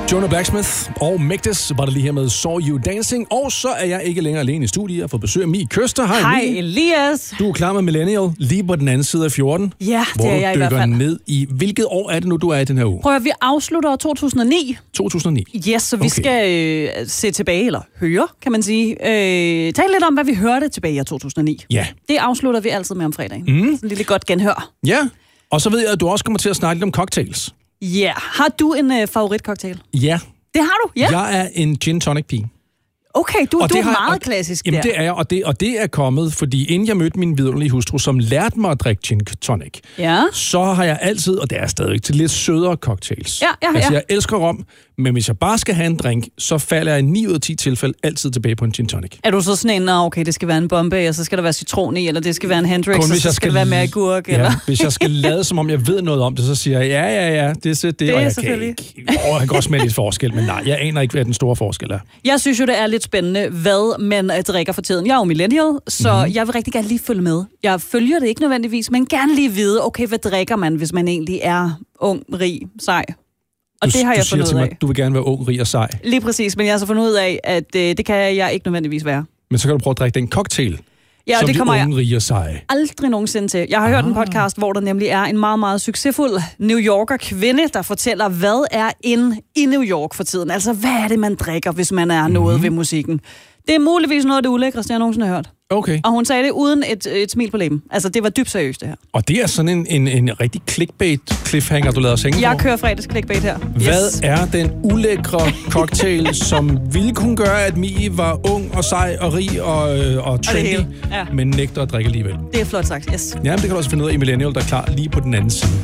Jonah Blacksmith og Mægtes var der lige her med Saw You Dancing. Og så er jeg ikke længere alene i studiet. Jeg har fået besøg af Mie Køster. Hej Elias. Du er klar med Millennial lige på den anden side af 14. Ja, det er jeg i hvert fald. Hvor du dykker ned i... Hvilket år er det nu, du er i den her uge? Prøv at vi afslutter 2009. 2009? Yes, så vi skal se tilbage, eller høre, kan man sige. Tale lidt om, hvad vi hørte tilbage i 2009. Ja. Det afslutter vi altid med om fredagen. Sådan en lille godt genhør. Ja, og så ved jeg, at du også kommer til at snakke lidt om cocktails. Ja. Har du en favoritcocktail? Ja. Det har du, ja. Jeg er en gin tonic pige. Okay, du er meget klassisk jamen, der. det er jeg, og det er kommet, fordi inden jeg mødte min vidunderlige hustru, som lærte mig at drikke gin tonic, så har jeg altid, og det er stadigvæk, til lidt sødere cocktails. Ja. Altså, jeg elsker rom, men hvis jeg bare skal have en drink, så falder jeg i 9 ud af 10 tilfælde altid tilbage på en gin tonic. Er du så sådan en, okay, det skal være en Bombay, og så skal der være citron i, eller det skal være en Hendrix, og så skal det være med agurk, eller? Hvis jeg skal lade, som om jeg ved noget om det, så siger jeg, ja, det og jeg kan ikke. Jeg kan godt smage lidt forskel, men nej, jeg aner ikke, hvad den store forskel er. Jeg synes jo, det er lidt spændende, hvad man drikker for tiden. Jeg er jo millennial, så jeg vil rigtig gerne lige følge med. Jeg følger det ikke nødvendigvis, men gerne lige vide, okay, hvad drikker man, hvis man egentlig er ung, rig, sej? Og det har jeg fundet ud af. Du vil gerne være ung, rig og sej. Lige præcis, men jeg har så fundet ud af, at det kan jeg ikke nødvendigvis være. Men så kan du prøve at drikke den cocktail, ja, som det kommer de unge, rige og seje. Aldrig nogensinde til. Jeg har hørt en podcast, hvor der nemlig er en meget, meget succesfuld New Yorker kvinde, der fortæller, hvad er inde i New York for tiden. Altså, hvad er det, man drikker, hvis man er noget ved musikken? Det er muligvis noget af det ulækreste, jeg nogensinde har hørt. Okay. Og hun sagde det uden et smil på læben. Altså, det var dybt seriøst, det her. Og det er sådan en rigtig clickbait-cliffhanger, du lader os hænge på. Jeg kører fredags clickbait her. Hvad er den ulækre cocktail, som ville kunne gøre, at Mie var ung og sej og rig og trendy, men nægter at drikke alligevel? Det er flot sagt, yes. Ja, men det kan du også finde ud af i Millennial, der er klar lige på den anden side.